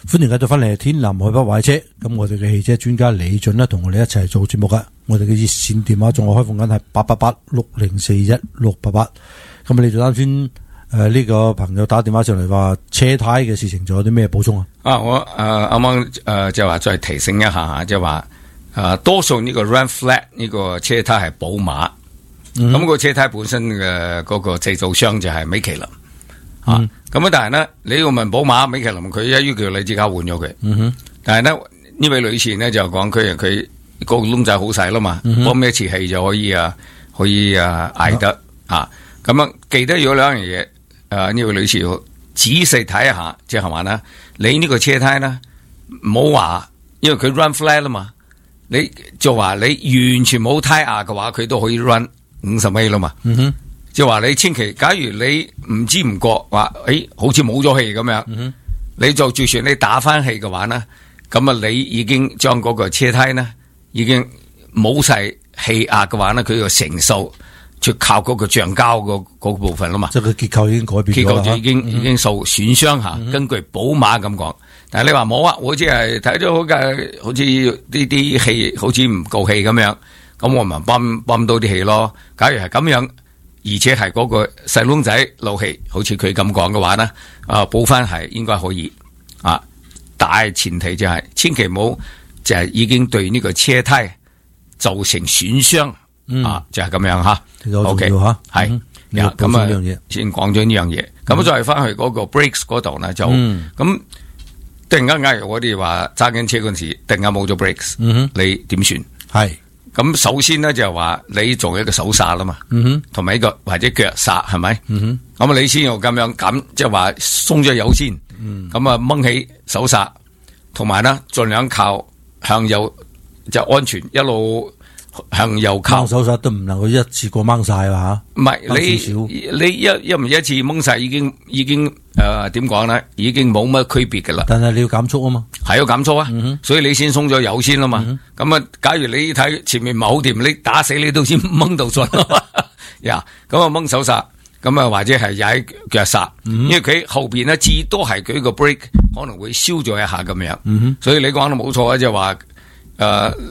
歡迎繼續翻嚟天南海北壞車，咁我哋嘅汽車專家李俊呢，同我哋一齊做節目噶。我哋嘅熱線電話仲係開放緊係888-6041-688。咁你就啱先呢個朋友打電話上嚟話車胎嘅事情，仲有啲咩補充啊？ 我啱啱就話再提醒一下，即係話多數呢個 run flat 呢個車胎係寶馬，咁個車胎本身嘅嗰個製造商就係米其林。咁但係呢，你要問寶馬、米其林，佢一於叫你即刻換咗佢。但係呢位女士呢就講佢個窿仔好細啦嘛，幫咩次氣就可以捱得咁記得有兩樣嘢，呢位女士要仔細睇一下，即係話呢，你呢個車胎呢，唔好話，因為佢 run flat 啦嘛，你就話你完全冇胎壓嘅話，佢都可以 run 50米啦嘛。即係話你千祈，假如你唔知唔覺話，好似冇咗氣咁樣，你就算你打翻氣嘅話呢，咁你已經將嗰個車胎呢已經冇晒氣壓嘅話呢，佢個承受就靠嗰個橡膠嗰部分啦嘛。 即係個結構已經改變咗， 結構就已經受損傷吓。根據寶馬咁講，但係你話冇啊，我只係睇咗好似呢啲氣好似唔夠氣咁樣，咁我咪泵多啲氣咯。假如係咁樣。而且係嗰個細窿仔漏氣，好似佢咁講嘅話呢，補翻係應該可以大前提就係千祈唔好就係已經對呢個車胎造成損傷就係咁樣吓。OK 吓，係咁先講咗呢樣嘢。咁再翻去嗰個 brakes 嗰度呢，就咁突然間我哋話揸緊車嗰陣時，突然間冇咗 brakes，你點算？係。咁首先咧就係話你做一個手剎啦嘛，同埋一個或者腳剎係咪？咁你先要咁樣咁，即係話鬆咗油先，咁掹起手剎，同埋咧盡量靠向右就安全，一路向右靠。 手剎都唔能夠一次過掹晒啦吓。唔係你一次掹晒已經點講咧？已經冇乜區別噶啦。 但係你要減速啊嘛。係要減速啊，所以你先鬆咗油先啦嘛。咁假如你睇前面唔係好掂，你打死你都先掹到盡。咁掹手剎，咁或者係踩腳剎，因為佢後邊呢至多係佢個 brake 可能會燒咗一下咁樣。所以你講得冇錯啊，就話